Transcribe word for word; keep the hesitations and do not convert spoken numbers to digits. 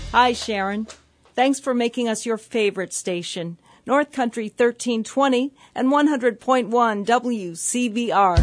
Hi, Sharon. Thanks for making us your favorite station. North Country thirteen twenty and one hundred point one W C B R.